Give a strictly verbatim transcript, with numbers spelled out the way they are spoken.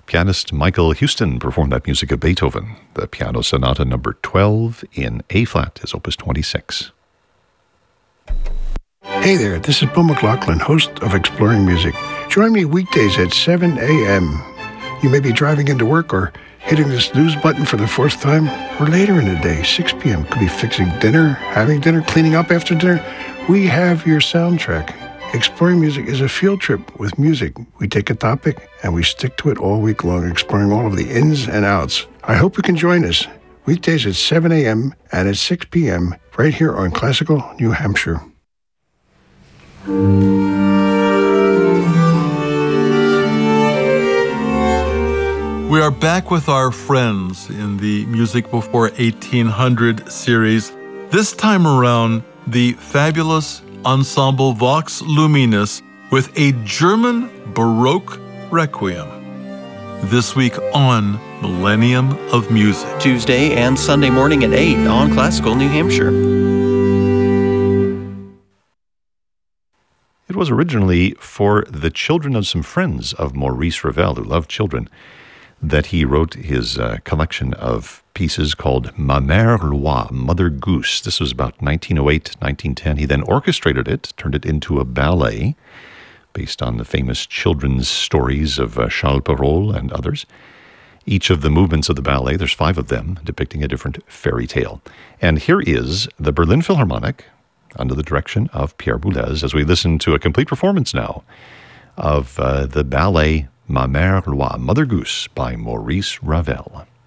Pianist Michael Houston performed that music of Beethoven. The Piano Sonata number twelve in A-flat is Opus twenty-six. Hey there, this is Bill McLaughlin, host of Exploring Music. Join me weekdays at seven a.m. You may be driving into work or hitting the snooze button for the fourth time, or later in the day, six p.m. Could be fixing dinner, having dinner, cleaning up after dinner. We have your soundtrack. Exploring Music is a field trip with music. We take a topic and we stick to it all week long, exploring all of the ins and outs. I hope you can join us weekdays at seven a.m. and at six p.m. right here on Classical New Hampshire. We are back with our friends in the Music Before eighteen hundred series. This time around, the fabulous ensemble Vox Luminis with a German Baroque Requiem. This week on Millennium of Music. Tuesday and Sunday morning at eight on Classical New Hampshire. It was originally for the children of some friends of Maurice Ravel, who loved children, that he wrote his uh, collection of pieces called Ma Mère Loi, Mother Goose. This was about nineteen oh eight, nineteen ten. He then orchestrated it, turned it into a ballet based on the famous children's stories of uh, Charles Perrault and others. Each of the movements of the ballet, there's five of them, depicting a different fairy tale. And here is the Berlin Philharmonic, under the direction of Pierre Boulez, as we listen to a complete performance now of uh, the ballet Ma Mère Loi, Mother Goose by Maurice Ravel.